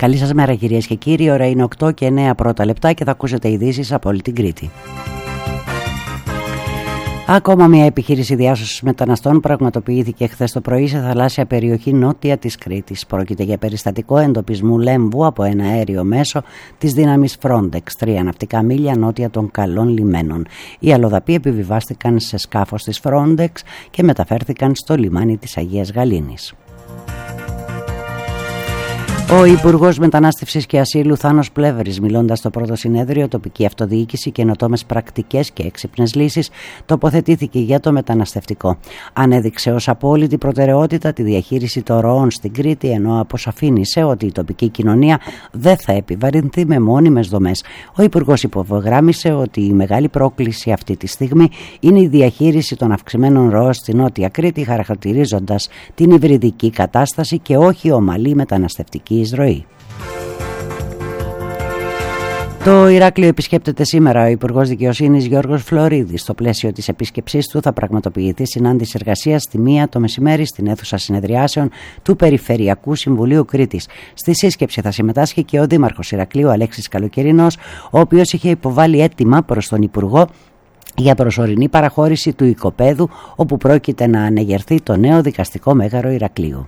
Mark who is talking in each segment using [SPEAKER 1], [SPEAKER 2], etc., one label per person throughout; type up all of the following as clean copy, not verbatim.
[SPEAKER 1] Καλή σας μέρα κυρίες και κύριοι, ώρα είναι 8 και 9 πρώτα λεπτά και θα ακούσετε ειδήσεις από όλη την Κρήτη. Ακόμα μια επιχείρηση διάσωσης μεταναστών πραγματοποιήθηκε χθες το πρωί σε θαλάσσια περιοχή νότια της Κρήτης. Πρόκειται για περιστατικό εντοπισμού λέμβου από ένα αέριο μέσο της δύναμης Frontex, 3 ναυτικά μίλια νότια των καλών λιμένων. Οι αλλοδαποί επιβιβάστηκαν σε σκάφος της Frontex και μεταφέρθηκαν στο λιμάνι της Αγίας Γαλήνης. Ο Υπουργός Μετανάστευσης και Ασύλου Θάνος Πλεύρης, μιλώντας στο πρώτο συνέδριο Τοπική Αυτοδιοίκηση, Καινοτόμες Πρακτικές και Έξυπνες Λύσεις, τοποθετήθηκε για το μεταναστευτικό. Ανέδειξε ως απόλυτη προτεραιότητα τη διαχείριση των ροών στην Κρήτη, ενώ αποσαφήνισε ότι η τοπική κοινωνία δεν θα επιβαρυνθεί με μόνιμες δομές. Ο Υπουργός υπογράμμισε ότι η μεγάλη πρόκληση αυτή τη στιγμή είναι η διαχείριση των αυξημένων ροών στη Νότια Κρήτη, χαρακτηρίζοντας την υβριδική κατάσταση και όχι ομαλή μεταναστευτική εισρωή. Το Ηράκλειο επισκέπτεται σήμερα ο Υπουργός Δικαιοσύνης Γιώργος Φλωρίδης. Στο πλαίσιο της επίσκεψής του θα πραγματοποιηθεί συνάντηση εργασίας στη 1 το μεσημέρι στην αίθουσα συνεδριάσεων του Περιφερειακού Συμβουλίου Κρήτης. Στη σύσκεψη θα συμμετάσχει και ο Δήμαρχος Ηρακλείου Αλέξης Καλοκαιρινός, ο οποίος είχε υποβάλει αίτημα προς τον Υπουργό για προσωρινή παραχώρηση του οικοπαίδου, όπου πρόκειται να ανεγερθεί το νέο δικαστικό μέγαρο Ηρακλείου.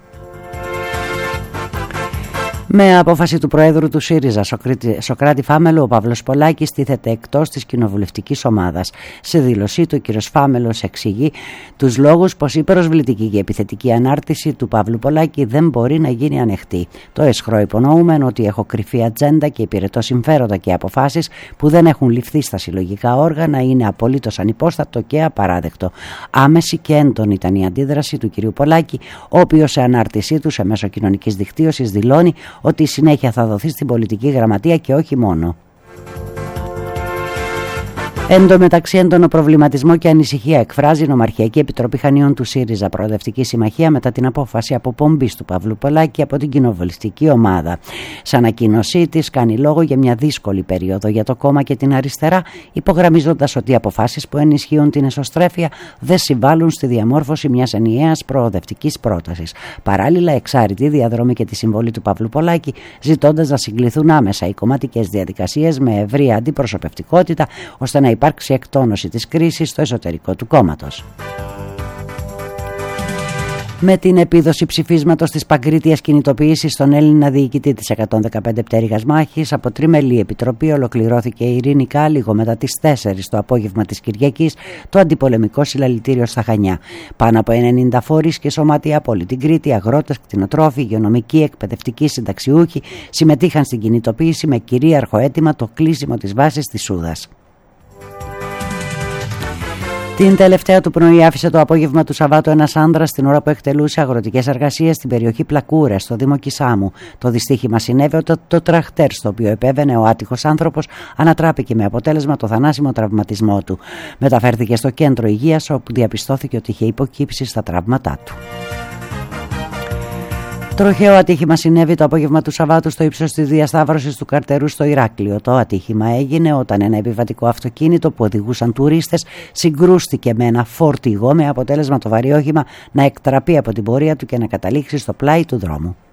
[SPEAKER 1] Με απόφαση του Προέδρου του ΣΥΡΙΖΑ, Σωκράτη Φάμελο, ο Παύλος Πολάκης τίθεται εκτός της κοινοβουλευτικής ομάδας. Σε δήλωσή του, ο κ. Φάμελος εξηγεί τους λόγους πως η προσβλητική και επιθετική ανάρτηση του Παύλου Πολάκη δεν μπορεί να γίνει ανεχτή. Το αισχρό υπονοούμενο ότι έχω κρυφή ατζέντα και υπηρετώ συμφέροντα και αποφάσεις που δεν έχουν ληφθεί στα συλλογικά όργανα είναι απολύτως ανυπόστατο και απαράδεκτο. Άμεση και έντονη ήταν η αντίδραση του κ. Πολάκη, ο οποίος σε ανάρτησή του σε μέσο κοινωνικής δικτύωσης δηλώνει ότι η συνέχεια θα δοθεί στην πολιτική γραμματεία και όχι μόνο. Εν τω μεταξύ, έντονο προβληματισμό και ανησυχία εκφράζει η Νομαρχιακή Επιτροπή Χανίων του ΣΥΡΙΖΑ, Προοδευτική Συμμαχία, μετά την απόφαση αποπομπής του Παύλου Πολάκη από την κοινοβουλευτική ομάδα. Σε ανακοίνωσή της, κάνει λόγο για μια δύσκολη περίοδο για το κόμμα και την αριστερά, υπογραμμίζοντας ότι οι αποφάσεις που ενισχύουν την εσωστρέφεια δεν συμβάλλουν στη διαμόρφωση μιας ενιαίας προοδευτικής πρότασης. Παράλληλα, εξάρτητη η διαδρομή και τη συμβολή του Παύλου Πολάκη, ζητώντας να συγκληθούν άμεσα οι κομματικές διαδικασίες με ευρεία αντιπροσωπευτικότητα, ώστε να υπάρξει εκτόνωση της κρίσης στο εσωτερικό του κόμματος. Με την επίδοση ψηφίσματος της Παγκρίτιας κινητοποίησης στον Έλληνα διοικητή της 115 πτέρυγας μάχης από τριμελή επιτροπή, ολοκληρώθηκε ειρηνικά λίγο μετά τις 4 το απόγευμα της Κυριακής το αντιπολεμικό συλλαλητήριο στα Χανιά. Πάνω από 90 φορείς και σωματεία από όλη την Κρήτη, αγρότες, κτηνοτρόφοι, υγειονομικοί, εκπαιδευτικοί, συνταξιούχοι συμμετείχαν στην κινητοποίηση με κυρίαρχο αίτημα το κλείσιμο της βάσης της Σούδας. Την τελευταία του πνοή άφησε το απόγευμα του Σαββάτου ένας άνδρας την ώρα που εκτελούσε αγροτικές εργασίες στην περιοχή Πλακούρες, στο Δήμο Κισάμου. Το δυστύχημα συνέβη όταν το τραχτέρ στο οποίο επέβαινε ο άτυχος άνθρωπος ανατράπηκε με αποτέλεσμα το θανάσιμο τραυματισμό του. Μεταφέρθηκε στο κέντρο υγείας, όπου διαπιστώθηκε ότι είχε υποκύψει στα τραύματά του. Τροχαίο ατύχημα συνέβη το απόγευμα του Σαββάτου στο ύψος της διασταύρωσης του Καρτερού στο Ηράκλειο. Το ατύχημα έγινε όταν ένα επιβατικό αυτοκίνητο που οδηγούσαν τουρίστες συγκρούστηκε με ένα φορτηγό, με αποτέλεσμα το βαρύ όχημα να εκτραπεί από την πορεία του και να καταλήξει στο πλάι του δρόμου.